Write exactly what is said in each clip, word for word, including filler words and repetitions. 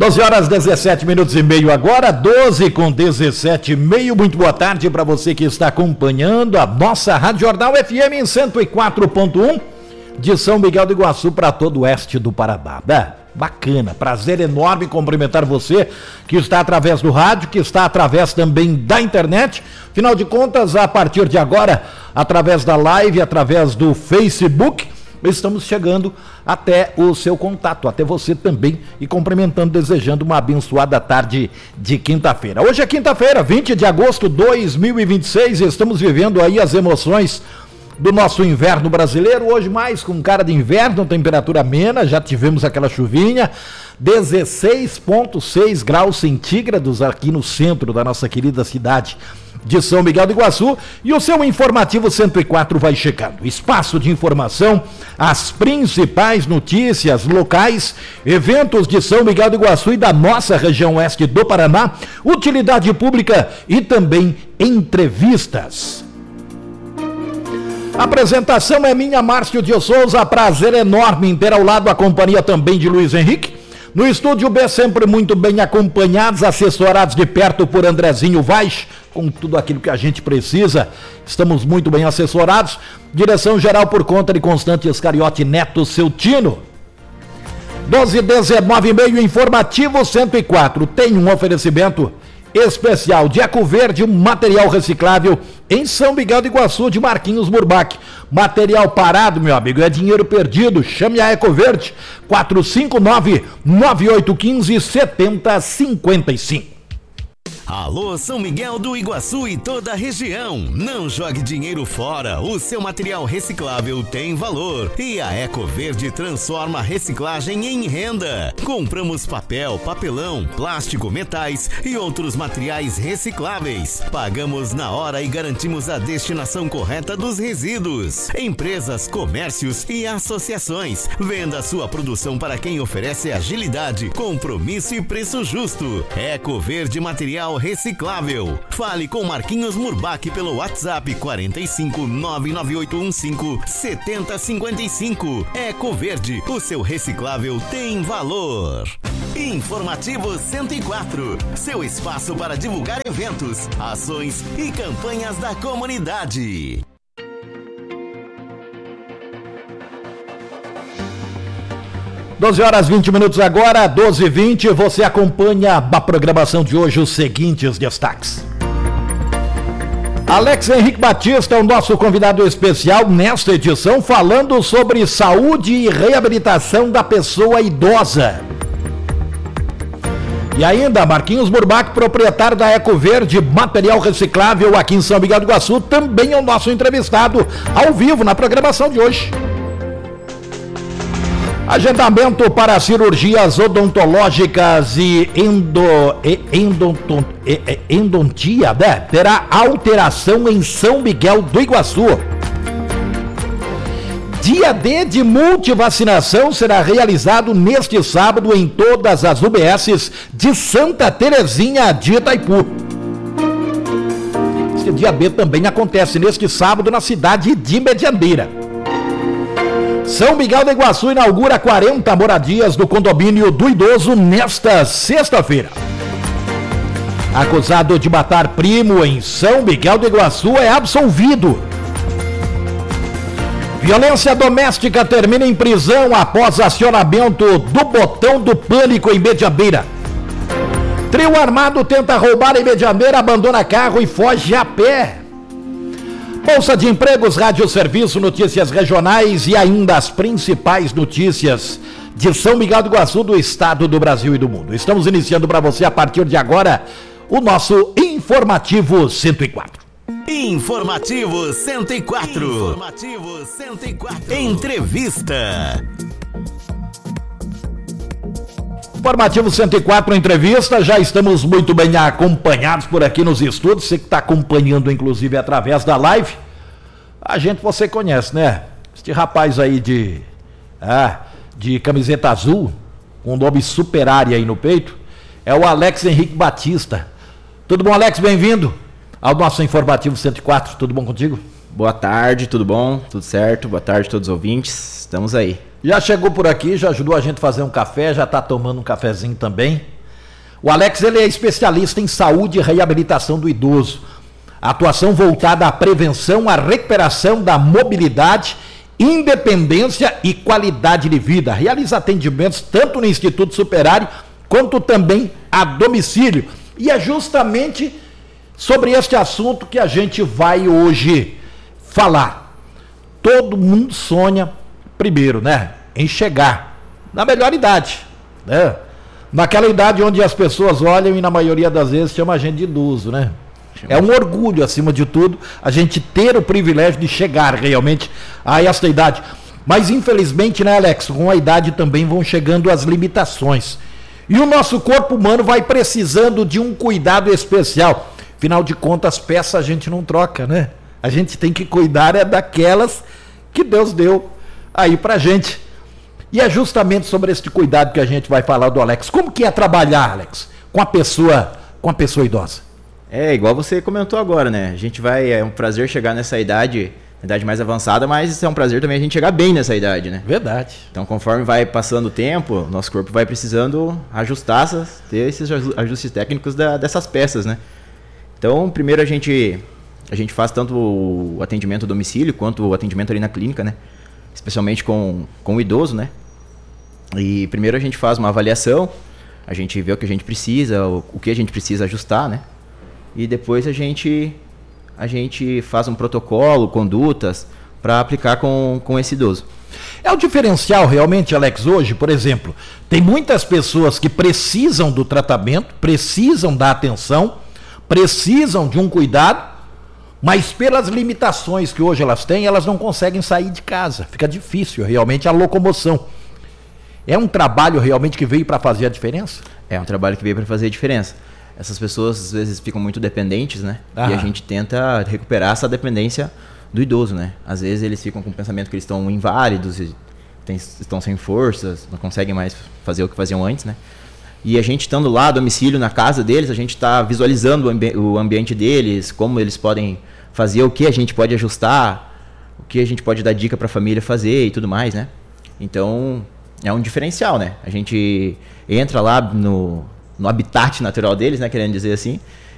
doze horas, dezessete minutos e meio agora, doze com dezessete e meio. Muito boa tarde para você que está acompanhando a nossa Rádio Jornal F M em cento e quatro ponto um de São Miguel do Iguaçu para todo o oeste do Paraná. É, bacana, prazer enorme cumprimentar você que está através do rádio, que está através também da internet. Afinal de contas, a partir de agora, através da live, através do Facebook, estamos chegando até o seu contato, até você também, e cumprimentando, desejando uma abençoada tarde de quinta-feira. Hoje é quinta-feira, vinte de agosto de dois mil e vinte e seis, estamos vivendo aí as emoções do nosso inverno brasileiro, hoje mais com cara de inverno, temperatura amena, já tivemos aquela chuvinha, dezesseis vírgula seis graus centígrados aqui no centro da nossa querida cidade de São Miguel do Iguaçu, e o seu Informativo cento e quatro vai chegando. Espaço de informação, as principais notícias locais, eventos de São Miguel do Iguaçu e da nossa região oeste do Paraná, utilidade pública e também entrevistas. A apresentação é minha, Márcio de Souza, prazer enorme em ter ao lado a companhia também de Luiz Henrique. No estúdio B, sempre muito bem acompanhados, assessorados de perto por Andrezinho Vaz, com tudo aquilo que a gente precisa. Estamos muito bem assessorados. Direção geral por conta de Constante Escariote Neto, seu Tino. doze, dezenove e meio, Informativo cento e quatro. Tem um oferecimento especial de Eco Verde, um material reciclável em São Miguel do Iguaçu, de Marquinhos Murbach. Material parado, meu amigo, é dinheiro perdido. Chame a Eco Verde, quatro cinco nove, nove oito um cinco, sete zero cinco cinco. Alô, São Miguel do Iguaçu e toda a região. Não jogue dinheiro fora. O seu material reciclável tem valor. E a Eco Verde transforma a reciclagem em renda. Compramos papel, papelão, plástico, metais e outros materiais recicláveis. Pagamos na hora e garantimos a destinação correta dos resíduos. Empresas, comércios e associações. Venda sua produção para quem oferece agilidade, compromisso e preço justo. Eco Verde Material Reciclável. Fale com Marquinhos Murbach pelo WhatsApp quatro cinco nove nove oito um cinco sete zero cinco cinco. Eco Verde, o seu reciclável tem valor. Informativo cento e quatro, seu espaço para divulgar eventos, ações e campanhas da comunidade. doze horas, vinte minutos agora, doze e vinte, você acompanha a programação de hoje, os seguintes destaques. Alex Henrique Batista é o nosso convidado especial nesta edição, falando sobre saúde e reabilitação da pessoa idosa. E ainda, Marquinhos Murbach, proprietário da Eco Verde, material reciclável aqui em São Miguel do Iguaçu, também é o nosso entrevistado ao vivo na programação de hoje. Agendamento para cirurgias odontológicas e endo, endonton, endontia, né? Terá alteração em São Miguel do Iguaçu. Dia D de multivacinação será realizado neste sábado em todas as U B Ss de Santa Terezinha de Itaipu. Este dia D também acontece neste sábado na cidade de Medianeira. São Miguel do Iguaçu inaugura quarenta moradias do condomínio do idoso nesta sexta-feira. Acusado de matar primo em São Miguel do Iguaçu é absolvido. Violência doméstica termina em prisão após acionamento do botão do pânico em Medianeira. Trio armado tenta roubar em Medianeira, abandona carro e foge a pé. Bolsa de Empregos, Rádio Serviço, notícias regionais e ainda as principais notícias de São Miguel do Iguaçu, do estado, do Brasil e do mundo. Estamos iniciando para você a partir de agora o nosso Informativo cento e quatro. Informativo cento e quatro. Informativo cento e quatro. Entrevista. Informativo cento e quatro, entrevista, já estamos muito bem acompanhados por aqui nos estúdios, você que está acompanhando inclusive através da live, a gente você conhece, né? Este rapaz aí de, ah, de camiseta azul, com o nome Superária aí no peito, é o Alex Henrique Batista. Tudo bom, Alex? Bem-vindo ao nosso Informativo cento e quatro, tudo bom contigo? Boa tarde, tudo bom? Tudo certo? Boa tarde a todos os ouvintes, estamos aí. Já chegou por aqui, já ajudou a gente a fazer um café, já está tomando um cafezinho também. O Alex, ele é especialista em saúde e reabilitação do idoso. Atuação voltada à prevenção, à recuperação da mobilidade, independência e qualidade de vida. Realiza atendimentos tanto no Instituto Superário quanto também a domicílio. E é justamente sobre este assunto que a gente vai hoje falar. Todo mundo sonha, primeiro, né, em chegar na melhor idade, né? Naquela idade onde as pessoas olham e na maioria das vezes chamam a gente de idoso, né? É um orgulho, acima de tudo, a gente ter o privilégio de chegar realmente a esta idade. Mas infelizmente, né, Alex, com a idade também vão chegando as limitações. E o nosso corpo humano vai precisando de um cuidado especial. Afinal de contas, peça a gente não troca, né? A gente tem que cuidar é daquelas que Deus deu aí pra gente. E é justamente sobre este cuidado que a gente vai falar do Alex. Como que é trabalhar, Alex, com a pessoa, com a pessoa idosa? É, igual você comentou agora, né? A gente vai, é um prazer chegar nessa idade, idade mais avançada, mas é um prazer também a gente chegar bem nessa idade, né? Verdade. Então, conforme vai passando o tempo, nosso corpo vai precisando ajustar, ter esses ajustes técnicos da, dessas peças, né? Então, primeiro a gente, a gente faz tanto o atendimento a domicílio, quanto o atendimento ali na clínica, né? Especialmente com, com o idoso, né? E primeiro a gente faz uma avaliação, a gente vê o que a gente precisa, o, o que a gente precisa ajustar, né? E depois a gente, a gente faz um protocolo, condutas, para aplicar com, com esse idoso. É o diferencial realmente, Alex, hoje, por exemplo, tem muitas pessoas que precisam do tratamento, precisam da atenção, precisam de um cuidado, mas pelas limitações que hoje elas têm, elas não conseguem sair de casa. Fica difícil realmente a locomoção. É um trabalho realmente que veio para fazer a diferença? É um trabalho que veio para fazer a diferença. Essas pessoas às vezes ficam muito dependentes, né? Ah. E a gente tenta recuperar essa dependência do idoso, né? Às vezes eles ficam com o pensamento que eles estão inválidos, e tem, estão sem forças, não conseguem mais fazer o que faziam antes, né? E a gente estando lá, a domicílio, na casa deles, a gente está visualizando o, ambi- o ambiente deles, como eles podem fazer, o que a gente pode ajustar, o que a gente pode dar dica para a família fazer e tudo mais, né? Então, é um diferencial, né? A gente entra lá no, no habitat natural deles, né? Querendo dizer assim,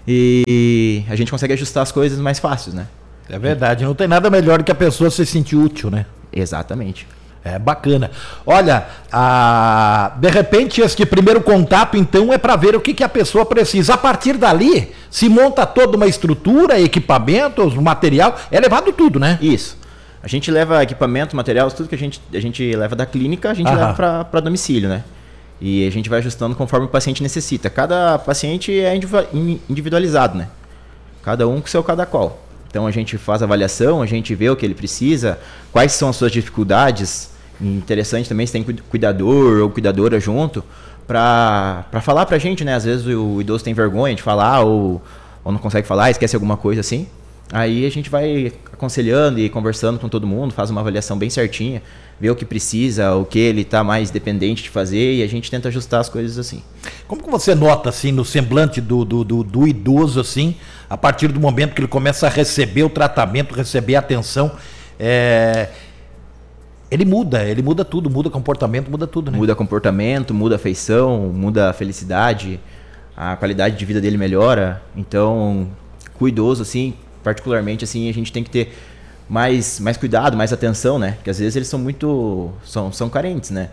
e a gente consegue ajustar as coisas mais fáceis, né? É verdade, não tem nada melhor do que a pessoa se sentir útil, né? Exatamente. É bacana. Olha, a... de repente este primeiro contato então é para ver o que, que a pessoa precisa. A partir dali se monta toda uma estrutura, equipamentos, material, é levado tudo, né? Isso. A gente leva equipamento, material, tudo que a gente, a gente leva da clínica, a gente Aham. leva para domicílio, né? E a gente vai ajustando conforme o paciente necessita. Cada paciente é individualizado, né? Cada um com seu cada qual. Então a gente faz a avaliação, a gente vê o que ele precisa, quais são as suas dificuldades. Interessante também se tem cuidador ou cuidadora junto para falar pra gente, né? Às vezes o idoso tem vergonha de falar ou, ou não consegue falar, esquece alguma coisa assim. Aí a gente vai aconselhando e conversando com todo mundo, faz uma avaliação bem certinha, vê o que precisa, o que ele está mais dependente de fazer e a gente tenta ajustar as coisas assim. Como que você nota assim no semblante do, do, do, do idoso assim, a partir do momento que ele começa a receber o tratamento, receber a atenção, é... ele muda, ele muda tudo, muda comportamento, muda tudo, né? Muda comportamento, muda a feição, muda a felicidade, a qualidade de vida dele melhora. Então, com o idoso, assim, particularmente, assim, a gente tem que ter mais, mais cuidado, mais atenção, né? Porque às vezes eles são muito, são, são carentes, né?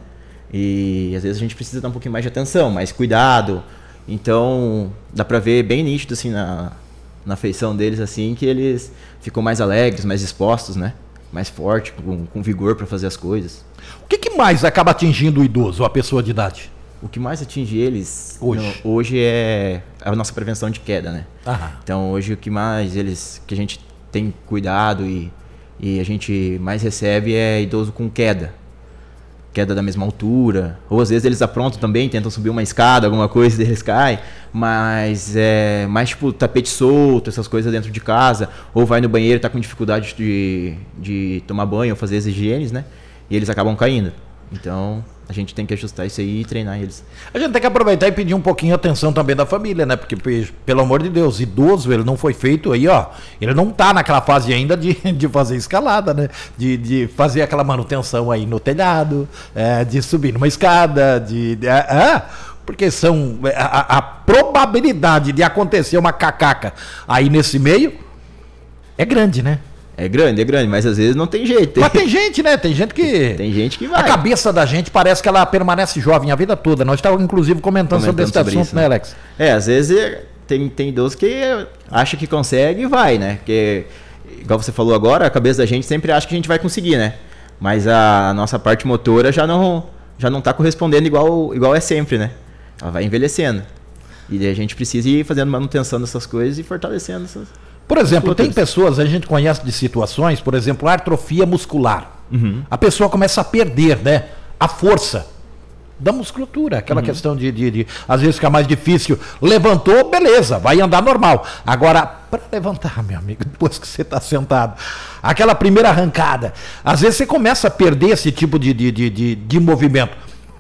E às vezes a gente precisa dar um pouquinho mais de atenção, mais cuidado. Então, dá pra ver bem nítido, assim, na, na feição deles, assim, que eles ficam mais alegres, mais dispostos, né? Mais forte, com, com vigor para fazer as coisas. O que, que mais acaba atingindo o idoso, a pessoa de idade? O que mais atinge eles hoje, no, hoje é a nossa prevenção de queda, né? Aham. Então hoje o que mais eles, que a gente tem cuidado e, e a gente mais recebe é idoso com queda. Queda da mesma altura, ou às vezes eles aprontam também, tentam subir uma escada, alguma coisa, e eles caem, mas é mais tipo tapete solto, essas coisas dentro de casa, ou vai no banheiro e tá com dificuldade de, de tomar banho ou fazer as higienes, né? E eles acabam caindo. Então a gente tem que ajustar isso aí e treinar eles. A gente tem que aproveitar e pedir um pouquinho a atenção também da família, né? Porque, pelo amor de Deus, idoso, ele não foi feito aí, ó. Ele não tá naquela fase ainda de, de fazer escalada, né? De, de fazer aquela manutenção aí no telhado, é, de subir numa escada, de... de é, é. Porque são a, a probabilidade de acontecer uma cacaca aí nesse meio é grande, né? É grande, é grande, mas às vezes não tem jeito. Mas tem gente, né? Tem gente que... Tem gente que vai. A cabeça da gente parece que ela permanece jovem a vida toda. Nós estávamos, inclusive, comentando, comentando sobre esse sobre assunto, isso, né, Alex? É, às vezes tem, tem idoso que acha que consegue e vai, né? Porque, igual você falou agora, a cabeça da gente sempre acha que a gente vai conseguir, né? Mas a nossa parte motora já não, já não tá correspondendo igual, igual é sempre, né? Ela vai envelhecendo. E a gente precisa ir fazendo manutenção dessas coisas e fortalecendo essas... Por exemplo, tem pessoas, a gente conhece de situações, por exemplo, atrofia muscular. Uhum. A pessoa começa a perder, né, a força da musculatura, aquela uhum. questão de, de, de, às vezes fica mais difícil. Levantou, beleza, vai andar normal. Agora, para levantar, meu amigo, depois que você está sentado, aquela primeira arrancada, às vezes você começa a perder esse tipo de, de, de, de, de movimento.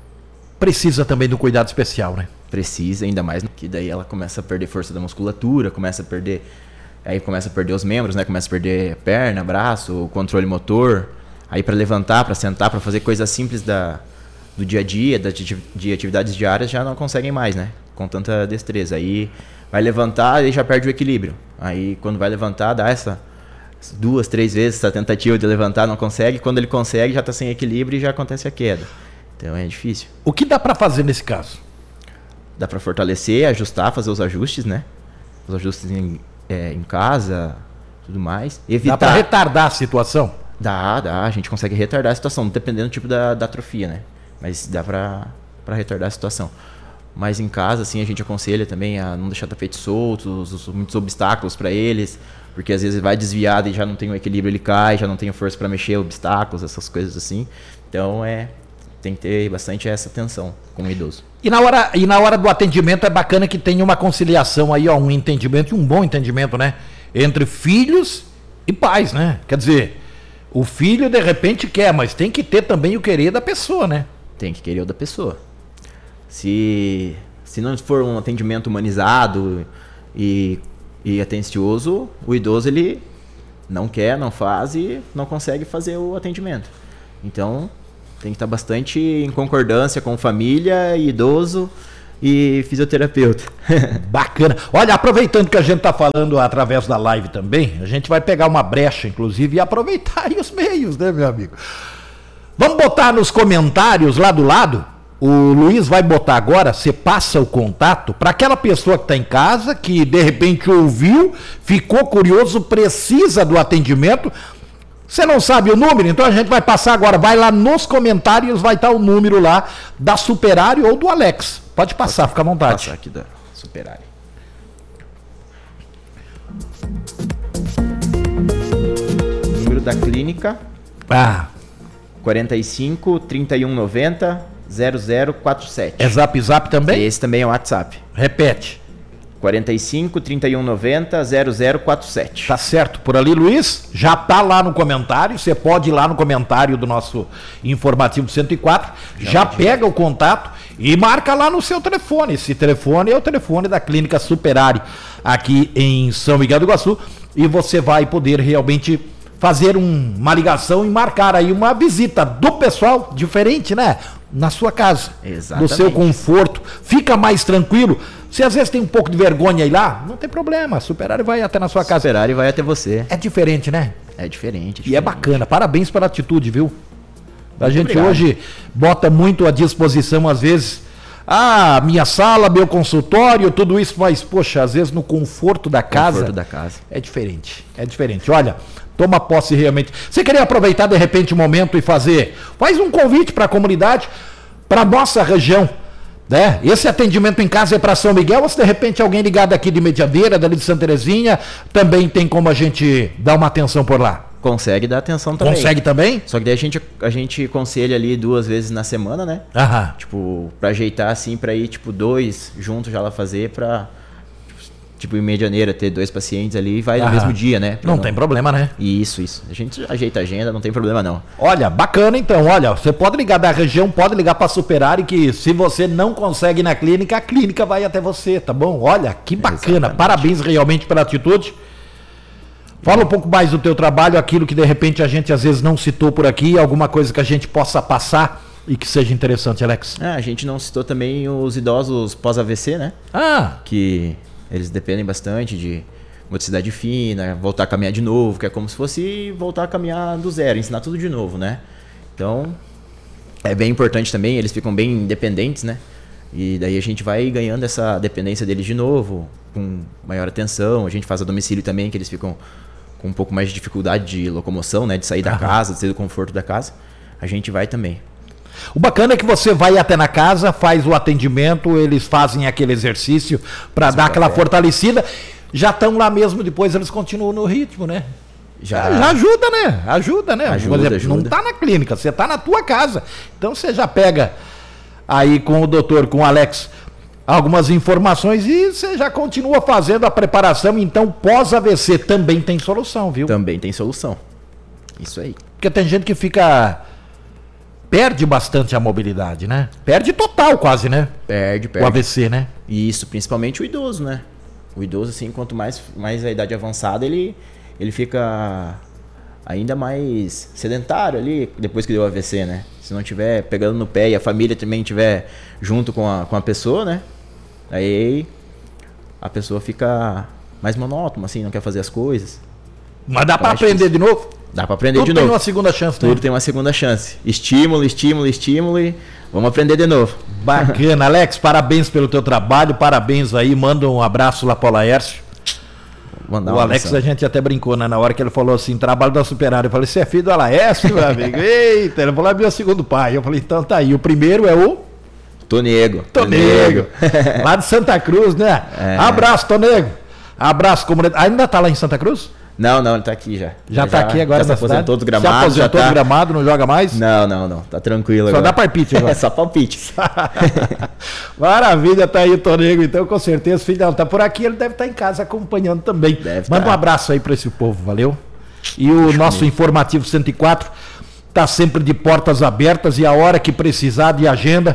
Precisa também de um cuidado especial, né? Precisa, ainda mais que daí ela começa a perder força da musculatura, começa a perder... Aí começa a perder os membros, né? Começa a perder perna, braço, controle motor. Aí para levantar, para sentar, para fazer coisas simples da, do dia a dia, da, de atividades diárias, já não conseguem mais, né? Com tanta destreza. Aí vai levantar e já perde o equilíbrio. Aí quando vai levantar, dá essa duas, três vezes essa tentativa de levantar, não consegue. Quando ele consegue, já está sem equilíbrio e já acontece a queda. Então é difícil. O que dá para fazer nesse caso? Dá para fortalecer, ajustar, fazer os ajustes, né? Os ajustes em... É, em casa, tudo mais. Evitar... Dá para retardar a situação? Dá, dá. A gente consegue retardar a situação, dependendo do tipo da, da atrofia, né? Mas dá para para retardar a situação. Mas em casa, assim, a gente aconselha também a não deixar tapete solto, os, os, muitos obstáculos para eles, porque às vezes vai desviado e já não tem o equilíbrio, ele cai, já não tem força para mexer obstáculos, essas coisas assim. Então, é... tem que ter bastante essa atenção com o idoso. E na hora, e na hora do atendimento é bacana que tenha uma conciliação aí, ó, um entendimento, um bom entendimento, né? Entre filhos e pais, né? Quer dizer, o filho de repente quer, mas tem que ter também o querer da pessoa, né? Tem que querer o da pessoa. Se, se não for um atendimento humanizado e, e atencioso, o idoso ele não quer, não faz e não consegue fazer o atendimento. Então... tem que estar bastante em concordância com família, idoso e fisioterapeuta. Bacana. Olha, aproveitando que a gente está falando através da live também, a gente vai pegar uma brecha, inclusive, e aproveitar aí os meios, né, meu amigo? Vamos botar nos comentários lá do lado. O Luiz vai botar agora, você passa o contato para aquela pessoa que está em casa, que de repente ouviu, ficou curioso, precisa do atendimento. Você não sabe o número? Então a gente vai passar agora. Vai lá nos comentários, vai estar o número lá da Superário ou do Alex. Pode passar, fica à vontade. Passar aqui da Superário. O número da clínica. Ah. quarenta e cinco, trinta e um, noventa, zero zero quatro sete. É Zap Zap também? Esse também é o WhatsApp. Repete. quarenta e cinco, trinta e um, noventa, zero zero quatro sete. Tá certo. Por ali, Luiz, já tá lá no comentário. Você pode ir lá no comentário do nosso informativo cento e quatro. Já, já pega o contato e marca lá no seu telefone. Esse telefone é o telefone da Clínica Superário aqui em São Miguel do Iguaçu. E você vai poder realmente fazer um, uma ligação e marcar aí uma visita do pessoal diferente, né? Na sua casa. Exatamente. No seu conforto. Fica mais tranquilo. Se às vezes tem um pouco de vergonha aí lá, não tem problema. Superário vai até na sua casa. Superário vai até você. É diferente, né? É diferente, é diferente. E é bacana. Parabéns pela atitude, viu? A Muito gente obrigado. Hoje bota muito à disposição, às vezes, ah, minha sala, meu consultório, tudo isso, mas, poxa, às vezes no conforto da casa. Conforto da casa. É diferente. É diferente. Olha, toma posse realmente. Você queria aproveitar de repente o momento e fazer, faz um convite para a comunidade, para nossa região. Né? Esse atendimento em casa é para São Miguel ou se de repente alguém ligado aqui de Medianeira, dali de Santa Terezinha, também tem como a gente dar uma atenção por lá? Consegue dar atenção também. Consegue também? Só que daí a gente, a gente aconselha ali duas vezes na semana, né? Aham. Tipo, pra ajeitar assim, pra ir tipo dois juntos já lá fazer pra... Tipo, em Medianeira, ter dois pacientes ali e vai Aham. no mesmo dia, né? Não, não tem problema, né? Isso, isso. A gente ajeita a agenda, não tem problema não. Olha, bacana então. Olha, você pode ligar da região, pode ligar para Superário, que se você não consegue ir na clínica, a clínica vai até você, tá bom? Olha, que bacana. Exatamente. Parabéns realmente pela atitude. Fala um pouco mais do teu trabalho, aquilo que de repente a gente às vezes não citou por aqui, alguma coisa que a gente possa passar e que seja interessante, Alex? Ah, a gente não citou também os idosos pós-A V C, né? Ah! Que eles dependem bastante de motricidade fina, voltar a caminhar de novo, que é como se fosse voltar a caminhar do zero, ensinar tudo de novo, né? Então, é bem importante também, eles ficam bem independentes, né? E daí a gente vai ganhando essa dependência deles de novo, com maior atenção. A gente faz a domicílio também, que eles ficam com um pouco mais de dificuldade de locomoção, né? De sair da casa, de sair do conforto da casa. A gente vai também. O bacana é que você vai até na casa, faz o atendimento, eles fazem aquele exercício para dar aquela fortalecida. Já estão lá mesmo, depois eles continuam no ritmo, né? Já, já ajuda, né? Ajuda, né? Ajuda, exemplo, ajuda. Não tá na clínica, você tá na tua casa. Então você já pega aí com o doutor, com o Alex, algumas informações e você já continua fazendo a preparação. Então, pós-A V C também tem solução, viu? Também tem solução. Isso aí. Porque tem gente que fica... Perde bastante a mobilidade, né? Perde total quase, né? Perde, perde. O A V C, né? Isso, principalmente o idoso, né? O idoso, assim, quanto mais, mais a idade avançada, ele, ele fica ainda mais sedentário ali, depois que deu o A V C, né? Se não tiver pegando no pé e a família também tiver junto com a, com a pessoa, né? Aí a pessoa fica mais monótona, assim, não quer fazer as coisas. Mas dá Então, pra acho aprender que- de novo? Dá pra aprender Tudo de tem novo. uma segunda chance, né? Tudo tem uma segunda chance. Estímulo, estímulo, estímulo e vamos aprender de novo. Bacana, Alex, parabéns pelo teu trabalho, parabéns aí, manda um abraço lá pro Laércio. Mandar O uma Alex, missão. a gente até brincou, né? Na hora que ele falou assim, trabalho da Superárea. Eu falei, você é filho do Laércio, meu amigo? Eita, ele falou, é meu segundo pai. Eu falei, então tá aí. O primeiro é o Tonego. Tonego, lá de Santa Cruz, né? É. Abraço, Tonego. Abraço, comunidade. Ainda tá lá em Santa Cruz? Não, não, ele tá aqui já. Já, tá aqui agora já na se aposentou cidade? do gramado. Se aposentou já tá... do gramado, não joga mais? Não, não, não. Tá tranquilo Só agora. dá palpite agora. É só palpite. Maravilha, tá aí o Tonego, então com certeza, filho dela tá por aqui, ele deve estar em casa acompanhando também. Deve Manda tá. um abraço aí para esse povo, valeu? E o nosso informativo cento e quatro tá sempre de portas abertas e a hora que precisar de agenda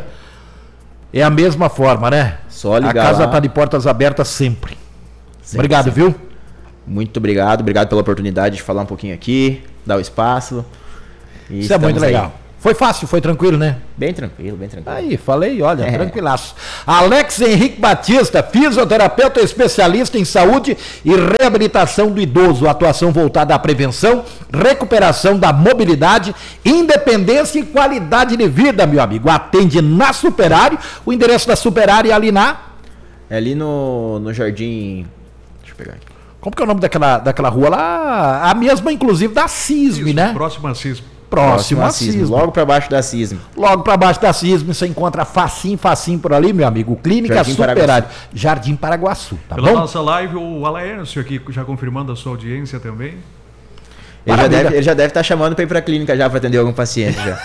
é a mesma forma, né? Só ligar A casa lá. tá de portas abertas sempre. Sempre, Obrigado, sempre. viu? Muito obrigado. Obrigado pela oportunidade de falar um pouquinho aqui, dar o espaço. E Isso é muito estamos aí. legal. Foi fácil, foi tranquilo, né? Bem tranquilo, bem tranquilo. Aí, falei, olha, É. tranquilaço. Alex Henrique Batista, fisioterapeuta especialista em saúde e reabilitação do idoso, atuação voltada à prevenção, recuperação da mobilidade, independência e qualidade de vida, meu amigo. Atende na Superário, o endereço da Superário é ali na... É ali no, no Jardim... Deixa eu pegar aqui. Como que é o nome daquela, daquela rua lá? A mesma, inclusive, da CISM, né? Próximo a Cisma. Próximo a Cisma, CISM. logo pra baixo da Cisma. Logo para baixo da CISM, você encontra facinho, facinho por ali, meu amigo. Clínica Jardim Superário. Paraguaçu. Jardim Paraguaçu, tá Pela bom? nossa live, o Alaércio aqui já confirmando a sua audiência também. Ele já, Maravilha. deve, ele já deve estar chamando pra ir pra clínica já pra atender algum paciente já.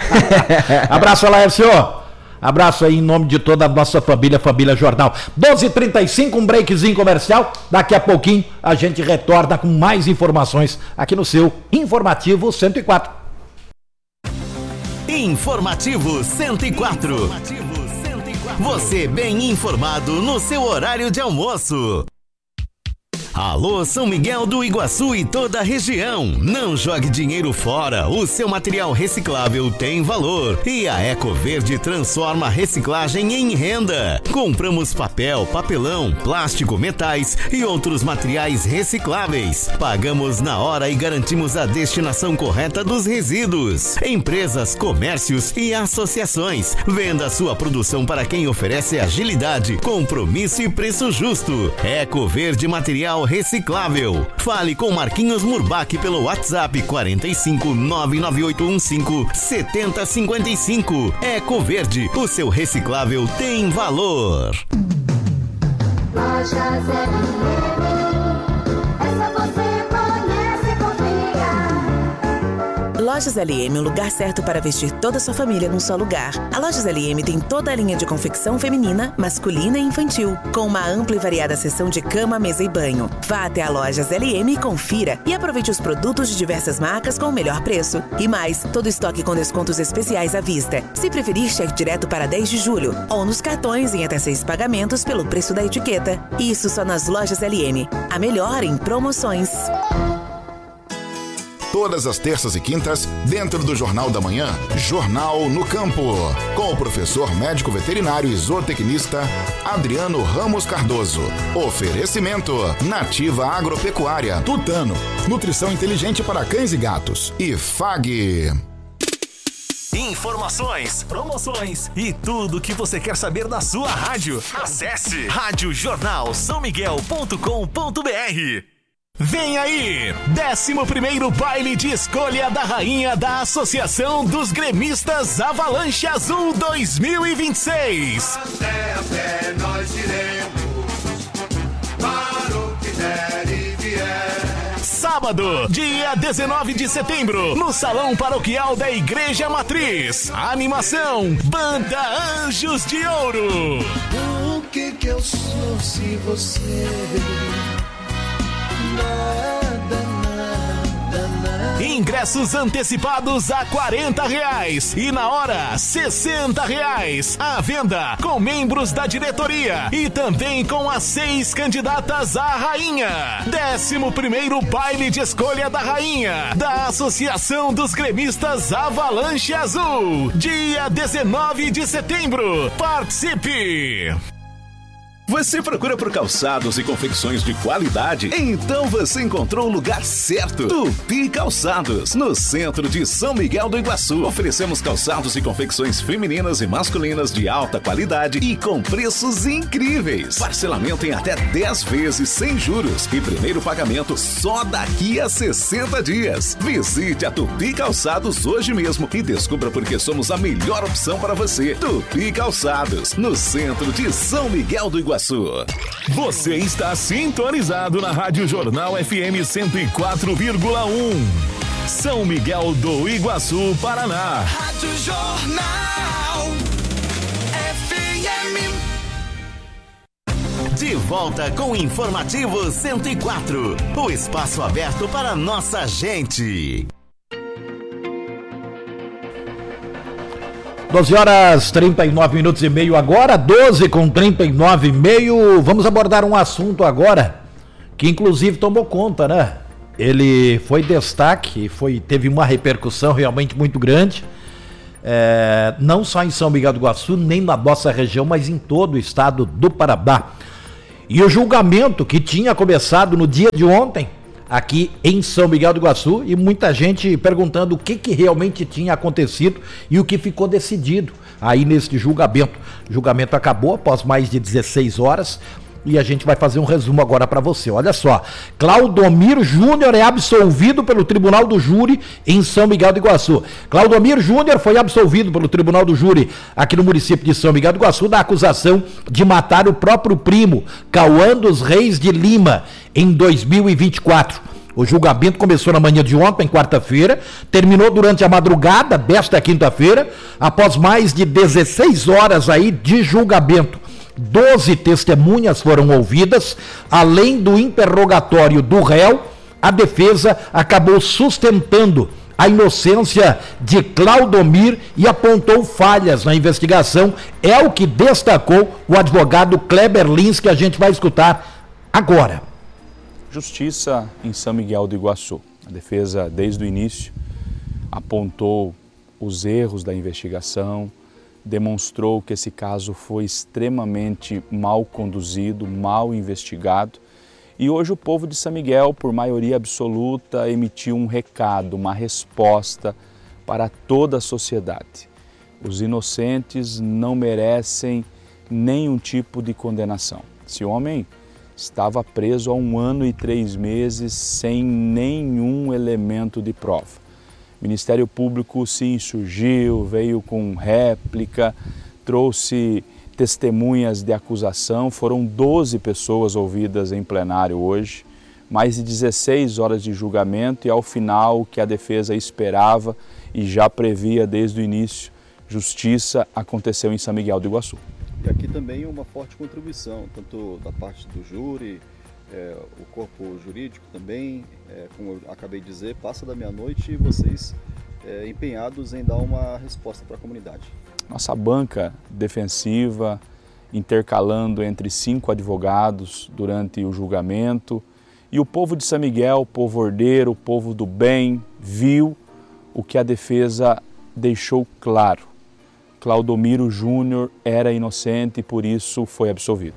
Abraço, Laércio. Abraço aí em nome de toda a nossa família, Família Jornal. doze e trinta e cinco, um breakzinho comercial. Daqui a pouquinho a gente retorna com mais informações aqui no seu Informativo cento e quatro. Informativo cento e quatro. Você bem informado no seu horário de almoço. Alô, São Miguel do Iguaçu e toda a região. Não jogue dinheiro fora. O seu material reciclável tem valor. E a Ecoverde transforma a reciclagem em renda. Compramos papel, papelão, plástico, metais e outros materiais recicláveis. Pagamos na hora e garantimos a destinação correta dos resíduos. Empresas, comércios e associações. Venda sua produção para quem oferece agilidade, compromisso e preço justo. Ecoverde Material Reciclável. Fale com Marquinhos Murbach pelo WhatsApp quatro cinco nove nove oito um cinco sete zero cinco cinco. Ecoverde, o seu reciclável tem valor. Lojas L M, essa você conhece e confia. Lojas L M, o lugar certo para vestir toda a sua família num só lugar. A Lojas L M tem toda a linha de confecção feminina, masculina e infantil, com uma ampla e variada seção de cama, mesa e banho. Vá até a Lojas L M, confira e aproveite os produtos de diversas marcas com o melhor preço. E mais, todo estoque com descontos especiais à vista. Se preferir, cheque direto para dez de julho, ou nos cartões em até seis pagamentos pelo preço da etiqueta. Isso só nas Lojas L M. A melhor em promoções. Todas as terças e quintas, dentro do Jornal da Manhã, Jornal no Campo, com o professor médico veterinário e zootecnista Adriano Ramos Cardoso. Oferecimento Nativa Agropecuária, Tutano, nutrição inteligente para cães e gatos, e F A G. Informações, promoções e tudo o que você quer saber da sua rádio. Acesse rádio jornal são miguel ponto com ponto br. Vem aí, décimo primeiro baile de escolha da rainha da Associação dos Gremistas Avalanche Azul dois mil e vinte e seis. Até a pé nós iremos, para o que der e vier. Sábado, dia dezenove de setembro, no Salão Paroquial da Igreja Matriz. Animação, Banda Anjos de Ouro. O que que eu sou se você... Nada, nada, nada. Ingressos antecipados a quarenta reais e na hora sessenta reais. À venda com membros da diretoria e também com as seis candidatas à rainha. décimo primeiro baile de escolha da rainha da Associação dos Gremistas Avalanche Azul. Dia dezenove de setembro. Participe! Você procura por calçados e confecções de qualidade? Então você encontrou o lugar certo. Tupi Calçados, no centro de São Miguel do Iguaçu. Oferecemos calçados e confecções femininas e masculinas de alta qualidade e com preços incríveis. Parcelamento em até dez vezes sem juros e primeiro pagamento só daqui a sessenta dias. Visite a Tupi Calçados hoje mesmo e descubra por que somos a melhor opção para você. Tupi Calçados, no centro de São Miguel do Iguaçu. Você está sintonizado na Rádio Jornal F M cento e quatro vírgula um. São Miguel do Iguaçu, Paraná. Rádio Jornal F M. De volta com o Informativo cento e quatro. O espaço aberto para nossa gente. doze horas trinta e nove minutos e meio agora, doze com trinta e nove e meio. Vamos abordar um assunto agora que inclusive tomou conta, né? Ele foi destaque, foi, teve uma repercussão realmente muito grande, é, não só em São Miguel do Iguaçu, nem na nossa região, mas em todo o estado do Paraná. E o julgamento que tinha começado no dia de ontem, aqui em São Miguel do Iguaçu, e muita gente perguntando o que, que realmente tinha acontecido e o que ficou decidido aí nesse julgamento. O julgamento acabou após mais de dezesseis horas e a gente vai fazer um resumo agora para você. Olha só, Claudomir Júnior é absolvido pelo Tribunal do Júri em São Miguel do Iguaçu. Claudomir Júnior foi absolvido pelo Tribunal do Júri aqui no município de São Miguel do Iguaçu da acusação de matar o próprio primo, Cauã dos Reis de Lima, em dois mil e vinte e quatro. O julgamento começou na manhã de ontem, quarta-feira, terminou durante a madrugada desta quinta-feira, após mais de dezesseis horas aí de julgamento. doze testemunhas foram ouvidas, além do interrogatório do réu, a defesa acabou sustentando a inocência de Claudomir e apontou falhas na investigação, é o que destacou o advogado Kleber Lins, que a gente vai escutar agora. Justiça em São Miguel do Iguaçu. A defesa, desde o início, apontou os erros da investigação, demonstrou que esse caso foi extremamente mal conduzido, mal investigado. E hoje o povo de São Miguel, por maioria absoluta, emitiu um recado, uma resposta para toda a sociedade. Os inocentes não merecem nenhum tipo de condenação. Esse homem estava preso há um ano e três meses sem nenhum elemento de prova. O Ministério Público se insurgiu, veio com réplica, trouxe testemunhas de acusação. Foram doze pessoas ouvidas em plenário hoje, mais de dezesseis horas de julgamento e ao final o que a defesa esperava e já previa desde o início, justiça aconteceu em São Miguel do Iguaçu. E aqui também uma forte contribuição, tanto da parte do júri, é, o corpo jurídico também, é, como eu acabei de dizer, passa da meia-noite e vocês é, empenhados em dar uma resposta para a comunidade. Nossa banca defensiva, intercalando entre cinco advogados durante o julgamento, e o povo de São Miguel, o povo ordeiro, o povo do bem, viu o que a defesa deixou claro. Claudomiro Júnior era inocente e por isso foi absolvido.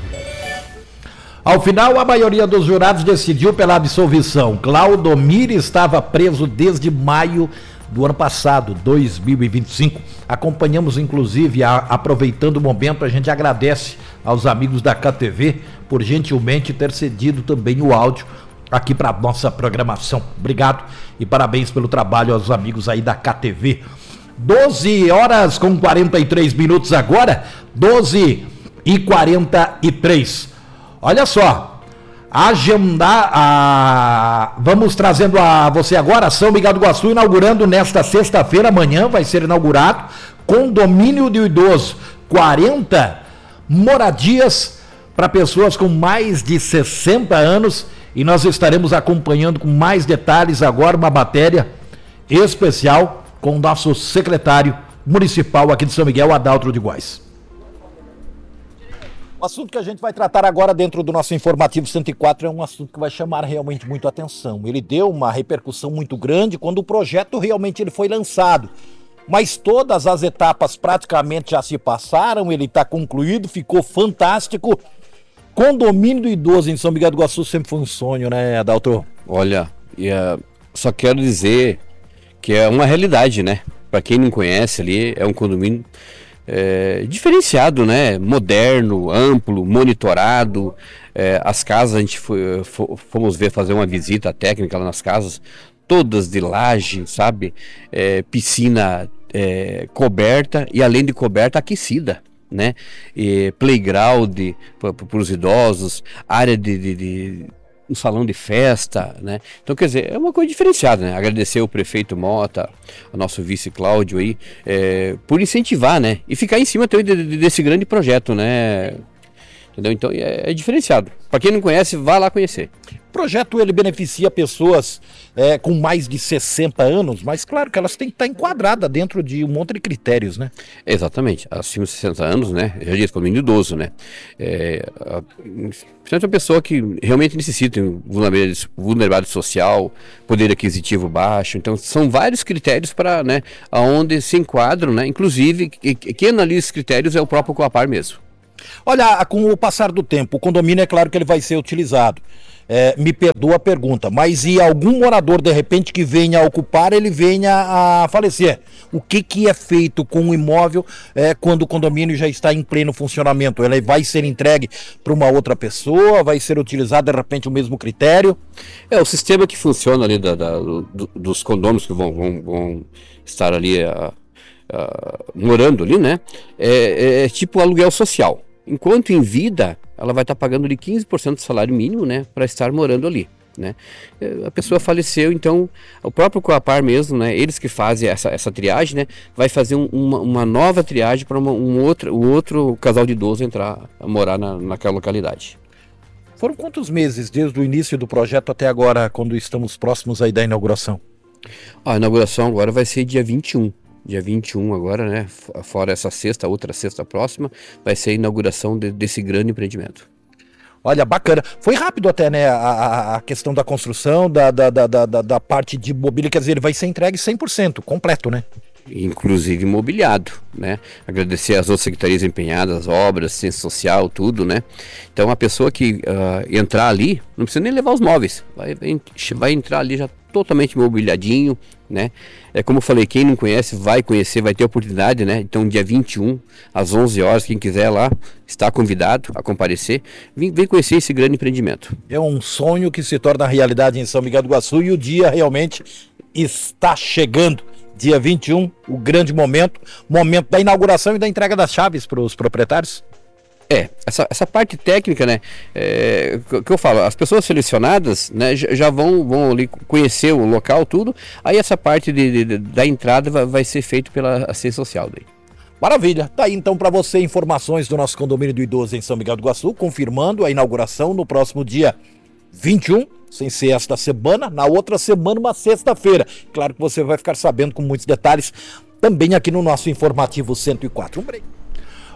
Ao final, a maioria dos jurados decidiu pela absolvição. Claudomiro estava preso desde maio do ano passado, dois mil e vinte e cinco. Acompanhamos, inclusive, a, aproveitando o momento, a gente agradece aos amigos da K T V por gentilmente ter cedido também o áudio aqui para a nossa programação. Obrigado e parabéns pelo trabalho aos amigos aí da K T V. doze horas com quarenta e três minutos agora, doze e quarenta e três. Olha só, agendar, a... vamos trazendo a você agora, São Miguel do Iguaçu, inaugurando nesta sexta-feira, amanhã vai ser inaugurado, condomínio de idoso, quarenta moradias para pessoas com mais de sessenta anos, e nós estaremos acompanhando com mais detalhes agora uma matéria especial com o nosso secretário municipal aqui de São Miguel, Adalto de Góes. O assunto que a gente vai tratar agora dentro do nosso informativo cento e quatro é um assunto que vai chamar realmente muito atenção. Ele deu uma repercussão muito grande quando o projeto realmente ele foi lançado. Mas todas as etapas praticamente já se passaram, ele está concluído, ficou fantástico. Condomínio do idoso em São Miguel do Iguaçu sempre foi um sonho, né, Adalto? Olha, uh, só quero dizer que é uma realidade, né? Para quem não conhece ali, é um condomínio É, diferenciado, né? Moderno, amplo, monitorado. É, as casas, a gente foi, fomos ver, fazer uma visita técnica lá nas casas, todas de laje, sabe? É, piscina é, coberta e além de coberta, aquecida, né? E playground para os idosos, área de, de, de um salão de festa, né? Então, quer dizer, é uma coisa diferenciada, né? Agradecer ao prefeito Mota, ao nosso vice Cláudio aí, é, por incentivar, né? E ficar em cima também de, de, desse grande projeto, né? Entendeu? Então, é, é diferenciado. Para quem não conhece, vá lá conhecer. O projeto, ele beneficia pessoas é, com mais de sessenta anos, mas claro que elas têm que estar enquadradas dentro de um monte de critérios, né? Exatamente. Acima de sessenta anos, né? Eu já disse, condomínio idoso, né? É, a, principalmente uma pessoa que realmente necessita vulnerabilidade, vulnerabilidade social, poder aquisitivo baixo. Então, são vários critérios para, né, aonde se enquadram, né? Inclusive, quem analisa esses critérios é o próprio Coapar mesmo. Olha, com o passar do tempo, o condomínio é claro que ele vai ser utilizado. É, me perdoa a pergunta, mas e algum morador de repente que venha a ocupar, ele venha a falecer? O que que é feito com o imóvel é, quando o condomínio já está em pleno funcionamento? Ele vai ser entregue para uma outra pessoa? Vai ser utilizado de repente o mesmo critério? É, o sistema que funciona ali da, da, do, dos condôminos que vão, vão, vão estar ali a, a, morando ali, né? É, é tipo aluguel social. Enquanto em vida, ela vai estar pagando de quinze por cento do salário mínimo, né, para estar morando ali, né? A pessoa faleceu, então o próprio Coapar mesmo, né, eles que fazem essa, essa triagem, né, vai fazer um, uma, uma nova triagem para um outro, um outro casal de idoso entrar a morar na, naquela localidade. Foram quantos meses desde o início do projeto até agora, quando estamos próximos aí da inauguração? A inauguração agora vai ser dia vinte e um. Dia vinte e um agora, né? Fora essa sexta, outra sexta próxima, vai ser a inauguração de, desse grande empreendimento. Olha, bacana. Foi rápido até, né? A, a questão da construção, da, da, da, da, da parte de mobília, quer dizer, ele vai ser entregue cem por cento, completo, né? Inclusive imobiliado, né? Agradecer às outras secretarias empenhadas, obras, ciência social, tudo, né? Então a pessoa que uh, entrar ali, não precisa nem levar os móveis, vai, vai, vai entrar ali já totalmente imobiliadinho, né? É como eu falei, quem não conhece vai conhecer, vai ter oportunidade, né? Então dia vinte e um, às onze horas, quem quiser lá, está convidado a comparecer, vem, vem conhecer esse grande empreendimento. É um sonho que se torna realidade em São Miguel do Iguaçu e o dia realmente está chegando. Dia vinte e um, o grande momento, momento da inauguração e da entrega das chaves para os proprietários. É, essa, essa parte técnica, né, é, que eu falo, as pessoas selecionadas, né, já vão, vão ali conhecer o local, tudo, aí essa parte de, de, da entrada vai, vai ser feita pela assistência social daí. Maravilha, tá aí então para você informações do nosso condomínio do idoso em São Miguel do Iguaçu, confirmando a inauguração no próximo dia vinte e um, sem ser esta semana, na outra semana, uma sexta-feira. Claro que você vai ficar sabendo com muitos detalhes também aqui no nosso informativo cento e quatro. Um break.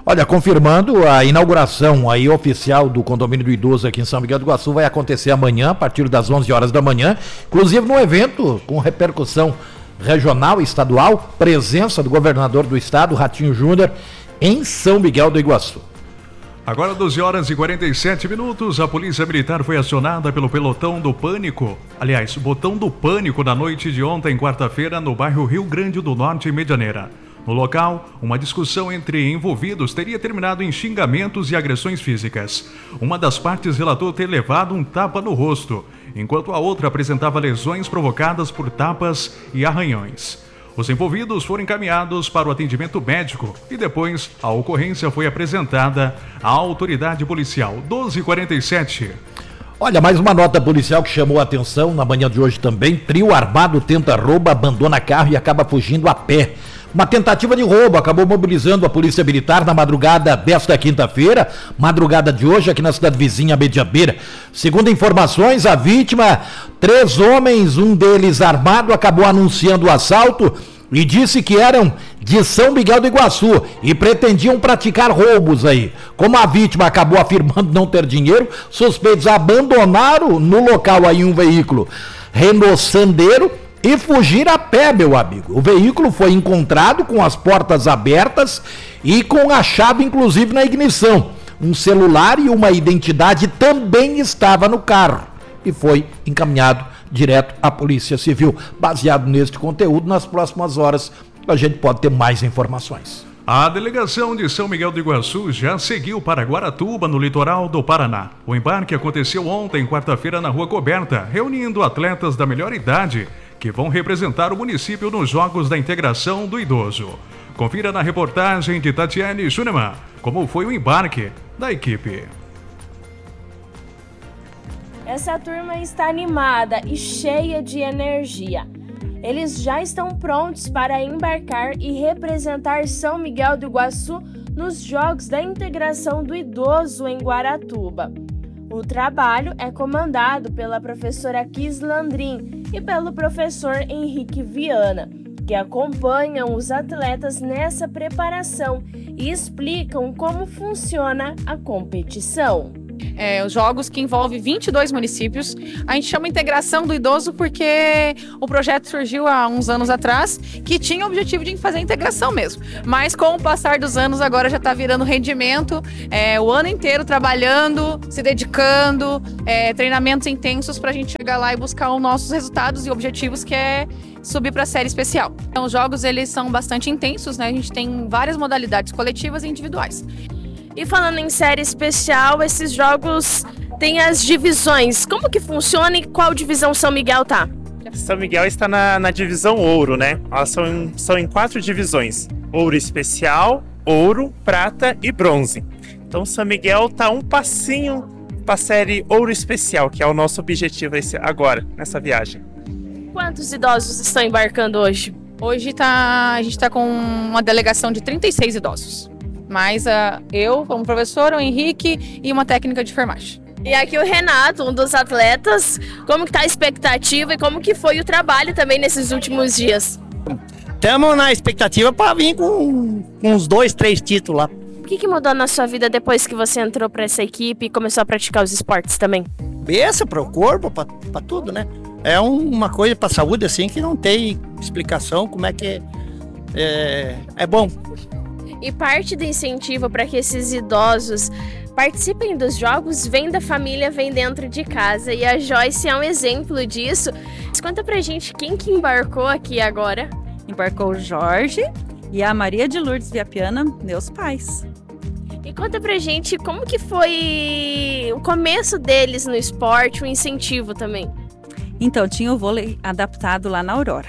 Olha, confirmando a inauguração aí oficial do condomínio do idoso aqui em São Miguel do Iguaçu vai acontecer amanhã, a partir das onze horas da manhã, inclusive num evento com repercussão regional e estadual, presença do governador do estado, Ratinho Júnior, em São Miguel do Iguaçu. Agora doze horas e quarenta e sete minutos, a Polícia Militar foi acionada pelo pelotão do Pânico, aliás, botão do Pânico na noite de ontem, quarta-feira, no bairro Rio Grande do Norte, em Medianeira. No local, uma discussão entre envolvidos teria terminado em xingamentos e agressões físicas. Uma das partes relatou ter levado um tapa no rosto, enquanto a outra apresentava lesões provocadas por tapas e arranhões. Os envolvidos foram encaminhados para o atendimento médico e depois a ocorrência foi apresentada à autoridade policial. doze e quarenta e sete. Olha, mais uma nota policial que chamou a atenção na manhã de hoje também. Trio armado tenta roubo, abandona carro e acaba fugindo a pé. Uma tentativa de roubo acabou mobilizando a Polícia Militar na madrugada desta quinta-feira, madrugada de hoje, aqui na cidade vizinha Mediabeira. Segundo informações, a vítima, três homens, um deles armado, acabou anunciando o assalto e disse que eram de São Miguel do Iguaçu e pretendiam praticar roubos aí. Como a vítima acabou afirmando não ter dinheiro, suspeitos abandonaram no local aí um veículo Renault Sandero e fugir a pé, meu amigo. O veículo foi encontrado com as portas abertas e com a chave, inclusive, na ignição. Um celular e uma identidade também estava no carro e foi encaminhado direto à Polícia Civil. Baseado neste conteúdo, nas próximas horas a gente pode ter mais informações. A delegação de São Miguel do Iguaçu já seguiu para Guaratuba, no litoral do Paraná. O embarque aconteceu ontem, quarta-feira, na Rua Coberta, reunindo atletas da melhor idade que vão representar o município nos Jogos da Integração do Idoso. Confira na reportagem de Tatiane Schunemann como foi o embarque da equipe. Essa turma está animada e cheia de energia. Eles já estão prontos para embarcar e representar São Miguel do Iguaçu nos Jogos da Integração do Idoso em Guaratuba. O trabalho é comandado pela professora Kis Landrin e pelo professor Henrique Viana, que acompanham os atletas nessa preparação e explicam como funciona a competição. É, os jogos que envolvem vinte e dois municípios. A gente chama integração do idoso porque o projeto surgiu há uns anos atrás, que tinha o objetivo de fazer a integração mesmo. Mas com o passar dos anos agora já está virando rendimento, é, o ano inteiro trabalhando, se dedicando, é, treinamentos intensos para a gente chegar lá e buscar os nossos resultados e objetivos, que é subir para a série especial. Então, os jogos eles são bastante intensos, né? A gente tem várias modalidades coletivas e individuais. E falando em série especial, esses jogos têm as divisões. Como que funciona e qual divisão São Miguel tá? São Miguel está na, na divisão ouro, né? Elas são em, são em quatro divisões: ouro especial, ouro, prata e bronze. Então São Miguel tá um passinho para a série ouro especial, que é o nosso objetivo esse, agora, nessa viagem. Quantos idosos estão embarcando hoje? Hoje tá, a gente está com uma delegação de trinta e seis idosos. Mais uh, eu, como professor, o Henrique e uma técnica de enfermagem. E aqui o Renato, um dos atletas, como que tá a expectativa e como que foi o trabalho também nesses últimos dias? Estamos na expectativa para vir com, com uns dois, três títulos lá. O que, que mudou na sua vida depois que você entrou para essa equipe e começou a praticar os esportes também? Cabeça, para o corpo, para tudo, né? É um, uma coisa para a saúde assim que não tem explicação como é que é, é, é bom. E parte do incentivo para que esses idosos participem dos jogos vem da família, vem dentro de casa. E a Joyce é um exemplo disso. Conta pra gente quem que embarcou aqui agora. Embarcou o Jorge e a Maria de Lourdes Viapiana, meus pais. E conta pra gente como que foi o começo deles no esporte, o incentivo também. Então, tinha o vôlei adaptado lá na Aurora.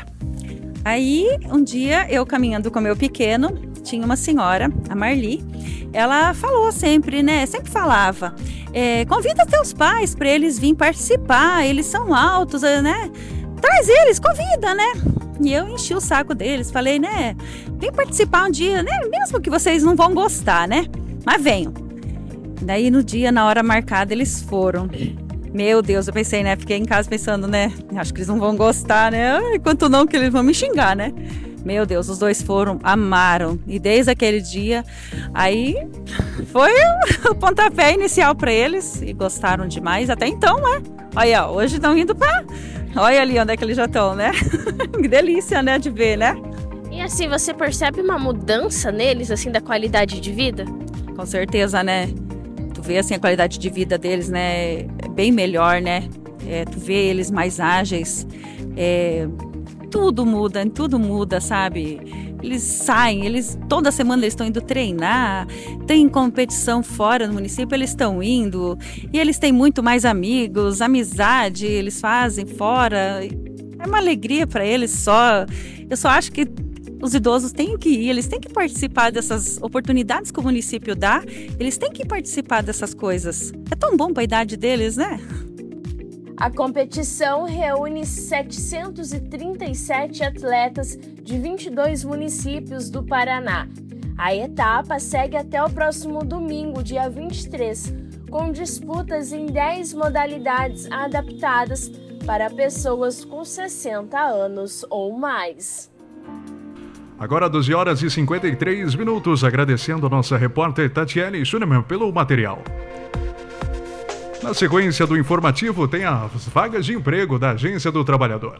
Aí, um dia, eu caminhando com o meu pequeno, tinha uma senhora, a Marli, ela falou sempre, né, sempre falava, é, convida teus pais para eles virem participar, eles são altos, né, traz eles, convida, né, e eu enchi o saco deles, falei, né, vem participar um dia, né, mesmo que vocês não vão gostar, né, mas venham. Daí no dia, na hora marcada, eles foram. Meu Deus, eu pensei, né? Fiquei em casa pensando, né? Acho que eles não vão gostar, né? Enquanto não, que eles vão me xingar, né? Meu Deus, os dois foram, amaram. E desde aquele dia, aí foi o pontapé inicial para eles. E gostaram demais. Até então, né? Olha, hoje estão indo pra... Olha ali onde é que eles já estão, né? Que delícia, né? De ver, né? E assim, você percebe uma mudança neles, assim, da qualidade de vida? Com certeza, né? Tu vê, assim, a qualidade de vida deles, né? É bem melhor, né? É, tu vê eles mais ágeis. É... Tudo muda, tudo muda, sabe? Eles saem, eles toda semana eles estão indo treinar, tem competição fora do município, eles estão indo e eles têm muito mais amigos, amizade, eles fazem fora. É uma alegria para eles só. Eu só acho que os idosos têm que ir, eles têm que participar dessas oportunidades que o município dá, eles têm que participar dessas coisas. É tão bom para a idade deles, né? A competição reúne setecentos e trinta e sete atletas de vinte e dois municípios do Paraná. A etapa segue até o próximo domingo, dia vinte e três, com disputas em dez modalidades adaptadas para pessoas com sessenta anos ou mais. Agora doze horas e cinquenta e três minutos, agradecendo a nossa repórter Tatiele Schunemann pelo material. Na sequência do informativo tem as vagas de emprego da Agência do Trabalhador.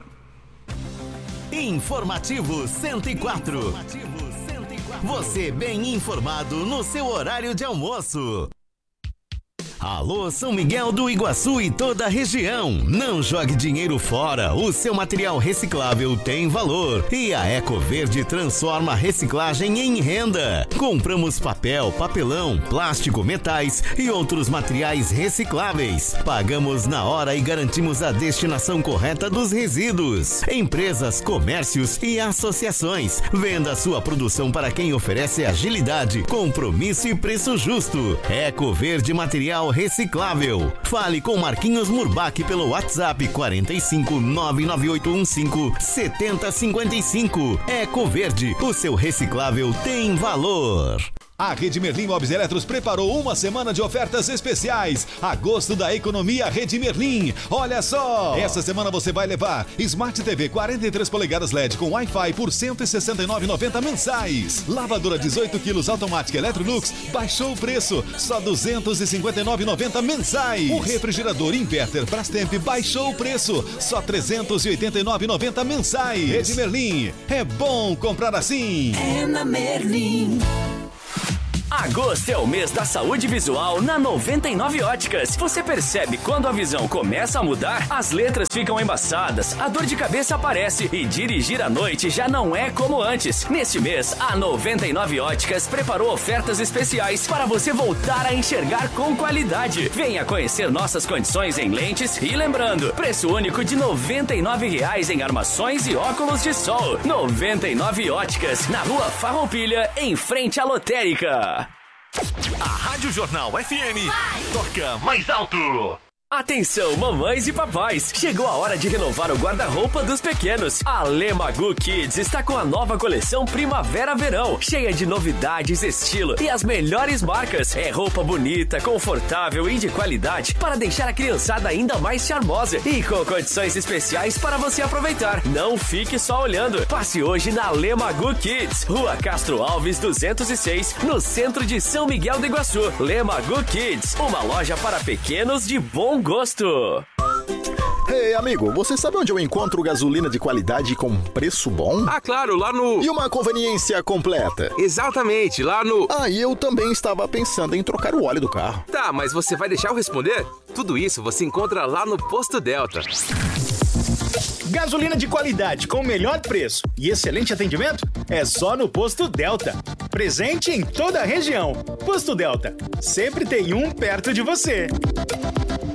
Informativo cento e quatro. Você bem informado no seu horário de almoço. Alô, São Miguel do Iguaçu e toda a região. Não jogue dinheiro fora, o seu material reciclável tem valor. E a Ecoverde transforma a reciclagem em renda. Compramos papel, papelão, plástico, metais e outros materiais recicláveis. Pagamos na hora e garantimos a destinação correta dos resíduos. Empresas, comércios e associações. Venda sua produção para quem oferece agilidade, compromisso e preço justo. Ecoverde Material Reciclável. Fale com Marquinhos Murbach pelo WhatsApp quarenta e cinco, nove nove oito um cinco, sete zero cinco cinco. Ecoverde, o seu reciclável tem valor. A Rede Merlin Móveis Eletros preparou uma semana de ofertas especiais. Agosto da economia Rede Merlin. Olha só! Essa semana você vai levar Smart T V quarenta e três polegadas L E D com Wi-Fi por cento e sessenta e nove reais e noventa centavos mensais. Lavadora dezoito quilos automática Electrolux baixou o preço, só duzentos e cinquenta e nove reais e noventa centavos mensais. O refrigerador Inverter Brastemp baixou o preço, só trezentos e oitenta e nove reais e noventa centavos mensais. Rede Merlin, é bom comprar assim. É na Merlin. Agosto é o mês da saúde visual na noventa e nove Óticas. Você percebe quando a visão começa a mudar? As letras ficam embaçadas, a dor de cabeça aparece e dirigir à noite já não é como antes. Neste mês, a noventa e nove Óticas preparou ofertas especiais para você voltar a enxergar com qualidade. Venha conhecer nossas condições em lentes e lembrando, preço único de noventa e nove reais em armações e óculos de sol. noventa e nove Óticas, na Rua Farroupilha, em frente à lotérica. A Rádio Jornal F M vai. Toca mais alto. Atenção, mamães e papais! Chegou a hora de renovar o guarda-roupa dos pequenos. A Lemagu Kids está com a nova coleção Primavera-Verão, cheia de novidades, estilo e as melhores marcas. É roupa bonita, confortável e de qualidade para deixar a criançada ainda mais charmosa e com condições especiais para você aproveitar. Não fique só olhando. Passe hoje na Lemagu Kids, Rua Castro Alves duzentos e seis, no centro de São Miguel do Iguaçu. Lemagu Kids, uma loja para pequenos de bom gosto. Ei, amigo, você sabe onde eu encontro gasolina de qualidade com preço bom? Ah, claro, lá no... E uma conveniência completa. Exatamente, lá no... Ah, e eu também estava pensando em trocar o óleo do carro. Tá, mas você vai deixar eu responder? Tudo isso você encontra lá no Posto Delta. Gasolina de qualidade com o melhor preço e excelente atendimento é só no Posto Delta. Presente em toda a região. Posto Delta, sempre tem um perto de você.